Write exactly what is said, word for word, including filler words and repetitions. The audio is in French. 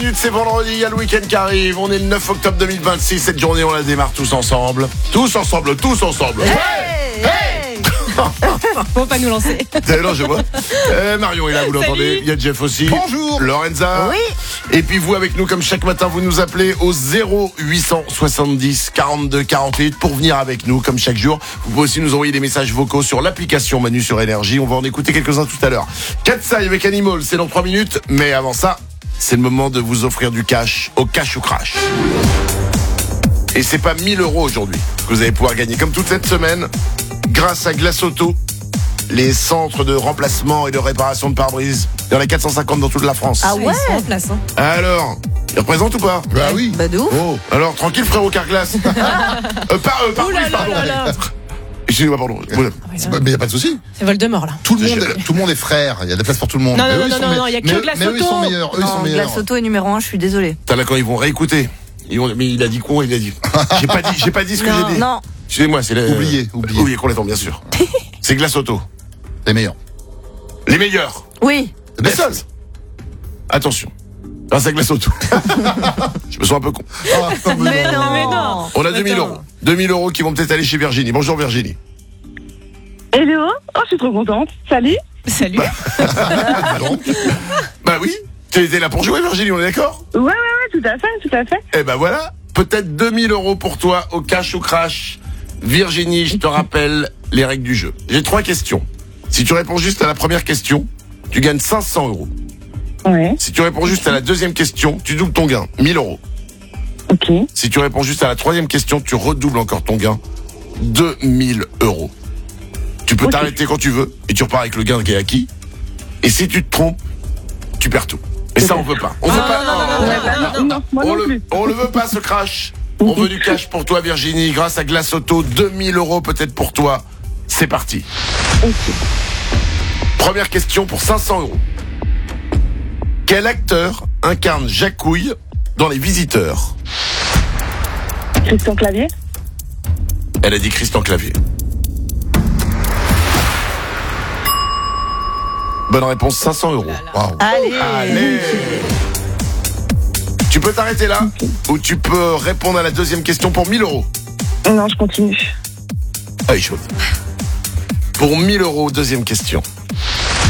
C'est vendredi, il y a le week-end qui arrive. On est le neuf octobre deux mille vingt-six. Cette journée, on la démarre tous ensemble. Tous ensemble, tous ensemble. Hey, hey Faut pas nous lancer. Non, je vois. Euh, Marion est là, vous l'entendez. Il y a Jeff aussi. Bonjour. Lorenza. Oui. Et puis vous, avec nous, comme chaque matin, vous nous appelez au zéro huit cent soixante-dix quarante-deux quarante-huit pour venir avec nous, comme chaque jour. Vous pouvez aussi nous envoyer des messages vocaux sur l'application Manu sur Énergie. On va en écouter quelques-uns tout à l'heure. Katsai avec Animal, c'est dans trois minutes. Mais avant ça, c'est le moment de vous offrir du cash au Cash ou Crash. Et c'est pas mille euros aujourd'hui que vous allez pouvoir gagner. Comme toute cette semaine, grâce à Glace Auto, les centres de remplacement et de réparation de pare-brise. Il y en a quatre cent cinquante dans toute la France. Ah ouais, ils sont en place, hein. Alors, ils représentent ou pas? Bah oui. Bah de ouf. Oh, alors tranquille frérot Carglass. euh, par, euh, pare-brise, Ouh là là pardon. là là. Excusez-moi, pardon. C'est pas- Mais y a pas de souci. C'est Voldemort là. Tout le Je- monde, tout le monde est frère. Il y a de la place pour tout le monde. Non, non, Mais eux, non, ils non, sont non, me- non, il y a que mais- Glace Mais eux, ils Auto. sont meilleurs. Eux, ils sont Non, meilleurs. Glace Auto est numéro un, je suis désolée. T'as là quand ils vont réécouter. Ils vont, mais il a dit quoi? Il a dit. J'ai pas dit, j'ai pas dit ce que Non, j'ai dit. non. Excusez-moi, c'est le. Oubliez, oubliez. Oubliez complètement, bien sûr. C'est Glace Auto. Les meilleurs. Les meilleurs. Oui. Les seuls. Attention. Grâce à Glace Auto. Je me sens un peu con. Ah, non, mais Mais non. non. Mais non. On a deux mille Attends. euros. deux mille euros qui vont peut-être aller chez Virginie. Bonjour Virginie. Hello, oh, je suis trop contente. Salut. Salut. Ah, non. Bah oui. Tu étais là pour jouer Virginie, on est d'accord? Ouais, ouais, ouais, tout à fait, tout à fait. Eh ben voilà. Peut-être deux mille euros pour toi au Cash ou Crash. Virginie, je te rappelle les règles du jeu. J'ai trois questions. Si tu réponds juste à la première question, tu gagnes cinq cents euros. Ouais, Si tu réponds juste à la deuxième question, tu doubles ton gain, mille euros. ok. Si tu réponds juste à la troisième question, tu redoubles encore ton gain, deux mille euros. Tu peux Ok. t'arrêter quand tu veux et tu repars avec le gain qui est acquis. Et si tu te trompes, tu perds tout. Et ça, on veut pas. On veut Ah, pas. non, non, non, Oh. non, Ouais, bah, non, non, non, non, moi On non le, plus. on le veut pas ce crash. On veut du cash pour toi Virginie. Grâce à Glace Auto, deux mille euros peut-être pour toi. C'est parti. Ok. Première question pour cinq cents euros. Quel acteur incarne Jacouille dans Les Visiteurs? Christian Clavier. Elle a dit Christian Clavier. Bonne réponse, cinq cents euros. Waouh. Allez. Allez. Tu peux t'arrêter là ou tu peux répondre à la deuxième question pour mille euros. Non, je continue. Ah, il est chaud. Pour mille euros, deuxième question.